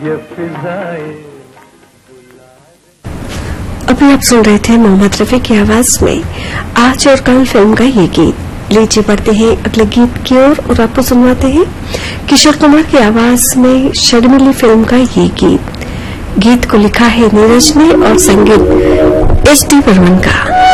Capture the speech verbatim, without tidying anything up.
अभी आप सुन रहे थे मोहम्मद रफी की आवाज में आज और कल फिल्म का ये गीत। लीजिए बढ़ते हैं अगले गीत की ओर और आपको सुनवाते हैं किशोर कुमार की आवाज में शर्मिली फिल्म का ये गीत। गीत को लिखा है नीरज ने और संगीत एच डी बर्मन का।